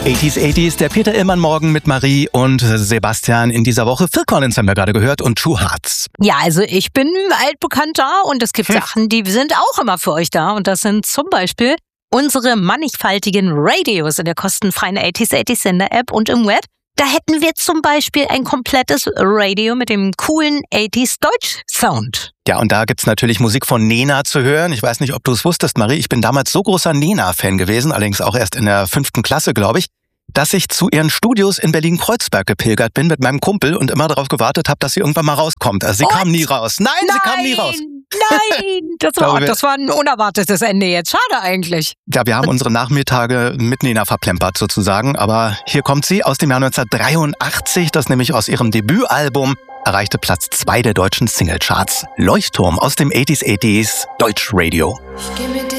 80s, der Peter Illmann morgen mit Marie und Sebastian in dieser Woche. Phil Collins haben wir gerade gehört und True Hearts. Ja, also ich bin altbekannt da und es gibt Sachen, die sind auch immer für euch da. Und das sind zum Beispiel unsere mannigfaltigen Radios in der kostenfreien 80s Sender-App und im Web. Da hätten wir zum Beispiel ein komplettes Radio mit dem coolen 80s Deutsch-Sound. Ja, und da gibt's natürlich Musik von Nena zu hören. Ich weiß nicht, ob du es wusstest, Marie. Ich bin damals so großer Nena-Fan gewesen, allerdings auch erst in der 5. Klasse, glaube ich, dass ich zu ihren Studios in Berlin-Kreuzberg gepilgert bin mit meinem Kumpel und immer darauf gewartet habe, dass sie irgendwann mal rauskommt. Also sie kam nie raus. Nein, sie kam nie raus. Nein, das war ein unerwartetes Ende jetzt. Schade eigentlich. Ja, wir haben unsere Nachmittage mit Nena verplempert sozusagen. Aber hier kommt sie aus dem Jahr 1983, das nämlich aus ihrem Debütalbum, erreichte Platz 2 der deutschen Singlecharts. Leuchtturm aus dem 80s Deutsch Radio.